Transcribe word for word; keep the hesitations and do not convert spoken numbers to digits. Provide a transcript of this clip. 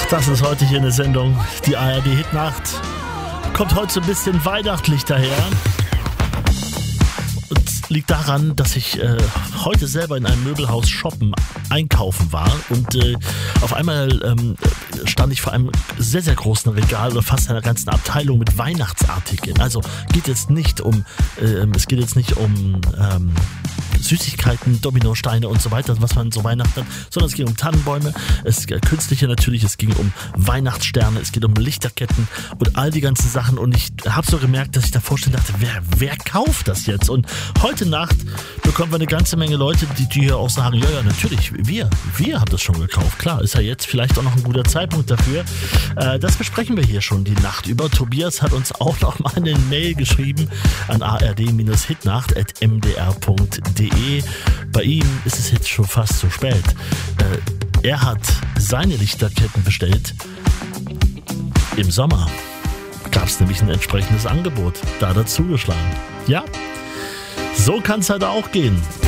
Ach, das ist heute hier eine Sendung. Die A R D Hitnacht kommt heute so ein bisschen weihnachtlich daher. Und liegt daran, dass ich äh, heute selber in einem Möbelhaus shoppen, einkaufen war. Und äh, auf einmal ähm, stand ich vor einem sehr, sehr großen Regal oder fast einer ganzen Abteilung mit Weihnachtsartikeln. Also geht jetzt nicht um, äh, es geht jetzt nicht um ähm, Süßigkeiten, Dominosteine und so weiter, was man so Weihnachten hat, sondern es ging um Tannenbäume, es äh, künstliche natürlich, es ging um Weihnachtssterne, es geht um Lichterketten und all die ganzen Sachen. Und ich habe so gemerkt, dass ich davor stehe und dachte, wer, wer kauft das jetzt? Und heute Nacht bekommen wir eine ganze Menge Leute, die, die hier auch sagen, ja, ja, natürlich, wir, wir haben das schon gekauft. Klar, ist ja jetzt vielleicht auch noch ein guter Zeitpunkt dafür. Äh, das besprechen wir hier schon die Nacht über. Tobias hat uns auch noch mal eine Mail geschrieben an a r d hitnacht at m d r punkt d e. Bei ihm ist es jetzt schon fast zu spät. Äh, er hat seine Lichterketten bestellt. Im Sommer gab es nämlich ein entsprechendes Angebot. Da hat er zugeschlagen. Ja, so kann es halt auch gehen.